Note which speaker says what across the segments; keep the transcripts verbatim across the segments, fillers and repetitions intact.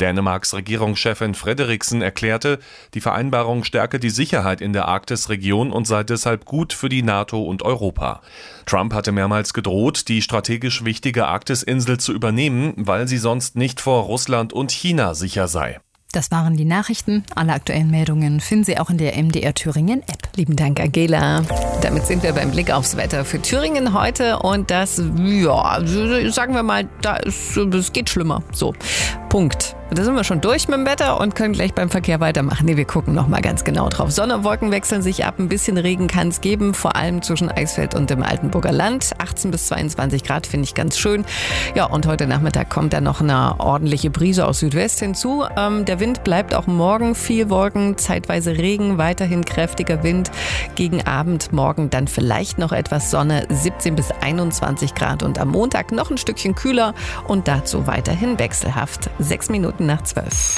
Speaker 1: Dänemarks Regierungschefin Frederiksen erklärte, die Vereinbarung stärke die Sicherheit in der Arktisregion und sei deshalb gut für die NATO und Europa. Trump hatte mehrmals gedroht, die strategisch wichtige Arktisinsel zu übernehmen, weil sie sonst nicht vor Russland und China sicher sei.
Speaker 2: Das waren die Nachrichten. Alle aktuellen Meldungen finden Sie auch in der M D R Thüringen App.
Speaker 3: Lieben Dank, Angela. Damit sind wir beim Blick aufs Wetter für Thüringen heute. Und das, ja, sagen wir mal, da ist, es geht schlimmer. So, Punkt. Da sind wir schon durch mit dem Wetter und können gleich beim Verkehr weitermachen. Nee, wir gucken noch mal ganz genau drauf. Sonne und Wolken wechseln sich ab. Ein bisschen Regen kann es geben, vor allem zwischen Eisfeld und dem Altenburger Land. achtzehn bis zweiundzwanzig Grad finde ich ganz schön. Ja, und heute Nachmittag kommt dann noch eine ordentliche Brise aus Südwest hinzu. Ähm, der Wind bleibt auch morgen. Viel Wolken, zeitweise Regen, weiterhin kräftiger Wind. Gegen Abend morgen dann vielleicht noch etwas Sonne, siebzehn bis einundzwanzig Grad. Und am Montag noch ein Stückchen kühler und dazu weiterhin wechselhaft. Sechs Minuten nach zwölf.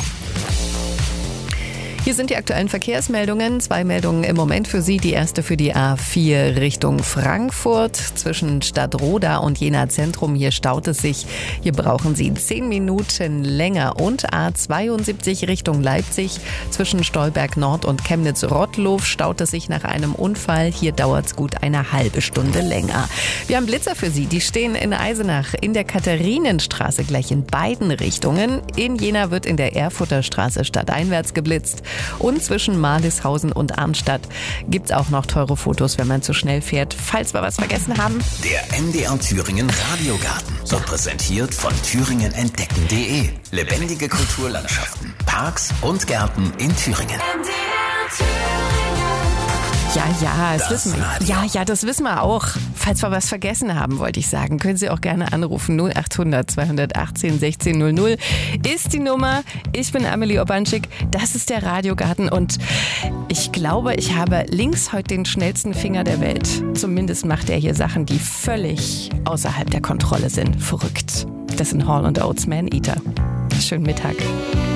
Speaker 3: Hier sind die aktuellen Verkehrsmeldungen. Zwei Meldungen im Moment für Sie. Die erste für die A vier Richtung Frankfurt. Zwischen Stadtroda und Jena Zentrum. Hier staut es sich. Hier brauchen Sie zehn Minuten länger. Und A zweiundsiebzig Richtung Leipzig. Zwischen Stolberg Nord und Chemnitz-Rottlow staut es sich nach einem Unfall. Hier dauert es gut eine halbe Stunde länger. Wir haben Blitzer für Sie. Die stehen in Eisenach in der Katharinenstraße gleich in beiden Richtungen. In Jena wird in der Erfurter Straße stadteinwärts geblitzt. Und zwischen Marlishausen und Arnstadt gibt's auch noch teure Fotos, wenn man zu schnell fährt. Falls wir was vergessen haben.
Speaker 4: Der M D R Thüringen Radiogarten wird präsentiert von thüringen entdecken punkt de. Lebendige Kulturlandschaften, Parks und Gärten in Thüringen.
Speaker 3: M D R Thüringen. Ja, ja, das, das wissen wir. Ja, ja, das wissen wir auch. Falls wir was vergessen haben, wollte ich sagen, können Sie auch gerne anrufen. null acht hundert zweihundertachtzehn sechzehn null null ist die Nummer. Ich bin Amelie Obanschik. Das ist der Radiogarten und ich glaube, ich habe links heute den schnellsten Finger der Welt. Zumindest macht er hier Sachen, die völlig außerhalb der Kontrolle sind. Verrückt. Das sind Hall und Oates Man Eater. Schönen Mittag.